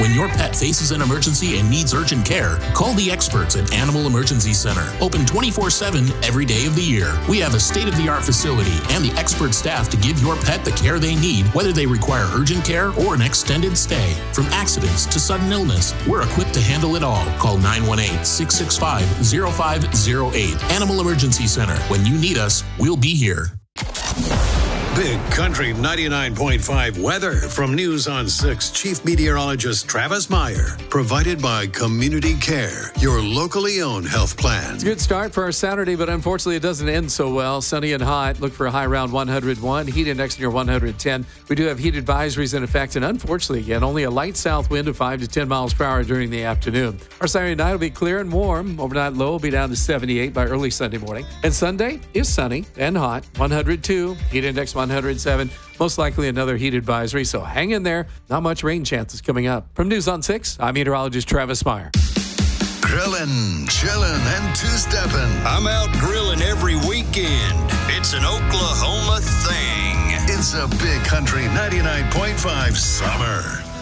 When your pet faces an emergency and needs urgent care, call the experts at Animal Emergency Center. Open 24/7 every day of the year. We have a state-of-the-art facility and the expert staff to give your pet the care they need, whether they require urgent care or an extended stay. From accidents to sudden illness, we're equipped to handle it all. Call 918-665-0508. Animal Emergency Center. When you need us, we'll be here. Big Country 99.5 weather from News on 6 Chief Meteorologist Travis Meyer. Provided by Community Care, your locally owned health plan. It's a good start for our Saturday, but unfortunately it doesn't end so well. Sunny and hot. Look for a high around 101. Heat index near 110. We do have heat advisories in effect, and unfortunately, again, only a light south wind of 5 to 10 miles per hour during the afternoon. Our Saturday night will be clear and warm. Overnight low will be down to 78 by early Sunday morning. And Sunday is sunny and hot. 102. Heat index 107. Most likely another heat advisory, so hang in there. Not much rain chances coming up. From News on 6, I'm meteorologist Travis Meyer. Grillin', chillin', and two-steppin'. I'm out grilling every weekend. It's an Oklahoma thing. It's a Big Country 99.5 summer.